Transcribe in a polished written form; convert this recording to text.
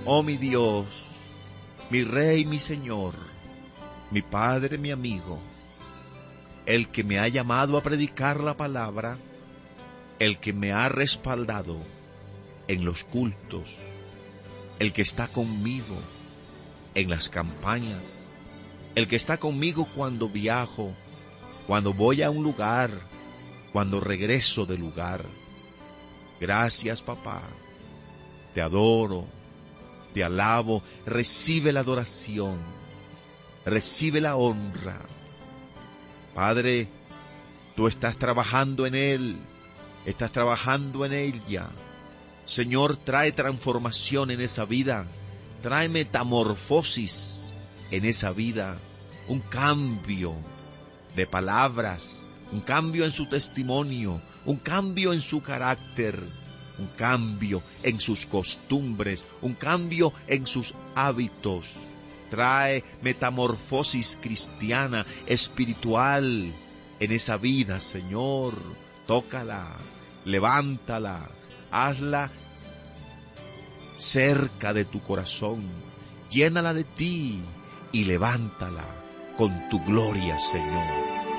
Oh mi Dios, mi Rey, mi Señor, mi Padre, mi amigo, el que me ha llamado a predicar la palabra, el que me ha respaldado en los cultos, el que está conmigo en las campañas, el que está conmigo cuando viajo, cuando voy a un lugar, cuando regreso del lugar. Gracias, papá. Te adoro, te alabo. Recibe la adoración, recibe la honra. Padre, tú estás trabajando en él, estás trabajando en ella. Señor, trae transformación en esa vida, trae metamorfosis en esa vida, un cambio de palabras, un cambio en su testimonio, un cambio en su carácter, un cambio en sus costumbres, un cambio en sus hábitos. Trae metamorfosis cristiana, espiritual en esa vida, Señor. Tócala, levántala, hazla cerca de tu corazón, llénala de ti y levántala con tu gloria, Señor.